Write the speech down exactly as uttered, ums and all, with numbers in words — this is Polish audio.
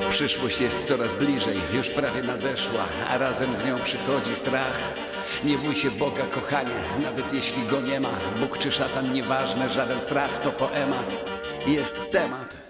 Przyszłość jest coraz bliżej, już prawie nadeszła, a razem z nią przychodzi strach. Nie bój się Boga, kochanie, nawet jeśli go nie ma. Bóg czy szatan, nieważne, żaden strach to poemat. Jest temat.